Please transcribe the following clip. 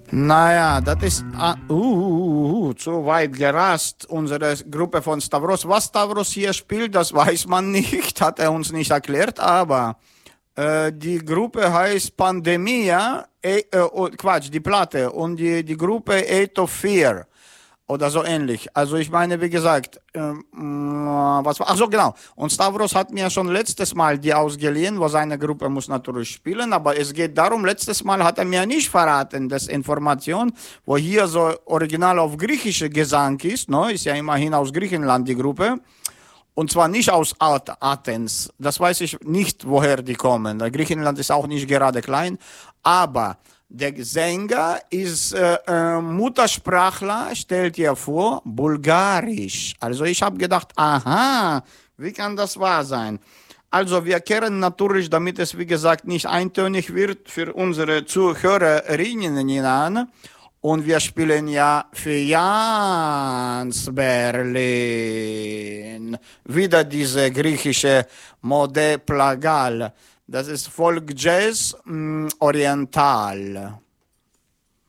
Naja, das ist zu weit gerast, unsere Gruppe von Stavros. Was Stavros hier spielt, das weiß man nicht, hat er uns nicht erklärt, aber die Gruppe heißt Pandemia, Quatsch, die Platte, und die Gruppe Eight of Fear. Oder so ähnlich. Also ich meine, wie gesagt, was war? Ach so, genau. Und Stavros hat mir schon letztes Mal die ausgeliehen, wo seine Gruppe muss natürlich spielen, aber es geht darum, letztes Mal hat er mir nicht verraten, das Information, wo hier so original auf griechische Gesang ist, ne? Ist ja immerhin aus Griechenland die Gruppe. Und zwar nicht aus Athens. Das weiß ich nicht, woher die kommen. Griechenland ist auch nicht gerade klein, aber der Sänger ist Muttersprachler, stellt ihr vor, Bulgarisch. Also ich habe gedacht, aha, wie kann das wahr sein? Also wir kehren natürlich, damit es wie gesagt nicht eintönig wird, für unsere Zuhörerinnen an. Und wir spielen ja für Jans Berlin. Wieder diese griechische Mode Plagal. Das ist Folk Jazz Oriental.